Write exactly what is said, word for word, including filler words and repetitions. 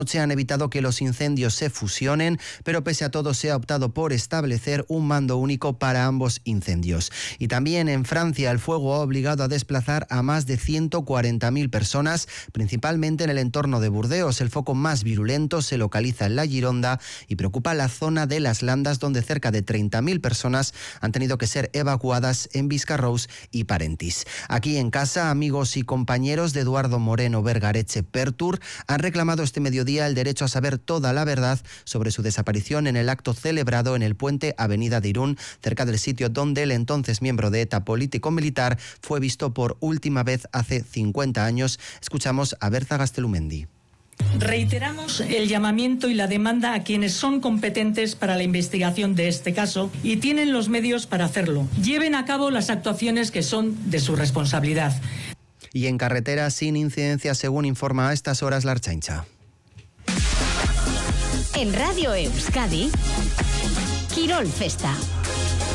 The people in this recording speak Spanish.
Se han evitado que los incendios se fusionen, pero pese a todo se ha optado por establecer un mando único para ambos incendios. Y también en Francia el fuego ha obligado a desplazar a más de ciento cuarenta mil personas, principalmente en el entorno de Burdeos. El foco más virulento se localiza en la Gironda y preocupa la zona de las Landas, donde cerca de treinta mil personas han tenido que ser evacuadas en Biscarrous y Parentis. Aquí en casa, amigos y compañeros de Eduardo Moreno Vergareche Pertur han reclamado este mediodía el derecho a saber toda la verdad sobre su desaparición en el acto celebrado en el puente Avenida de Irún, cerca del sitio donde el entonces miembro de ETA político-militar fue visto por última vez hace cincuenta años. Escuchamos a Berza Gastelumendi. Reiteramos el llamamiento y la demanda a quienes son competentes para la investigación de este caso y tienen los medios para hacerlo. Lleven a cabo las actuaciones que son de su responsabilidad. Y en carretera sin incidencias, según informa a estas horas la Ertzaintza. En Radio Euskadi, Quirol Festa.